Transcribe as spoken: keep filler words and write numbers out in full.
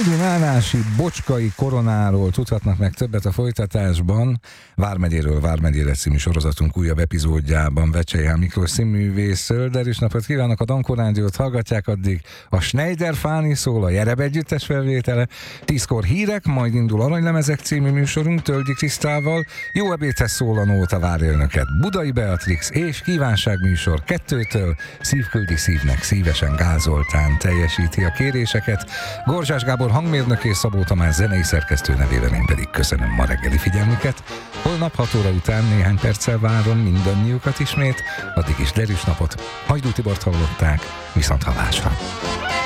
Nyídi Nánási Bocskai koronáról tudhatnak meg többet a folytatásban. Vármegyéről Vármegyére című sorozatunk újabb epizódjában Vecsey Miklós színművésszel. Derűs napot kívánok, a Dankó Rádiót hallgatják, addig a Schneider Fáni szól, a Jereb együttes felvétele, tízkor hírek, majd indul Aranylemezek című műsorunk Tölgyi Krisztával, jó ebédhez szól a nóta, várja önöket Budai Beatrix és kívánságműsor kettőtől, Szívküldi Szívnek szívesen Gál Zoltán teljesíti a kéréseket, Gorzsás Gábor hangmérnök és Szabó Tamás zenei szerkesztő nevében én pedig köszönöm ma reggeli figyelmüket. Holnap hat óra után néhány perccel várom mindannyiukat ismét, addig is derűs napot. Hajdú Tibort hallották, viszont hallásra.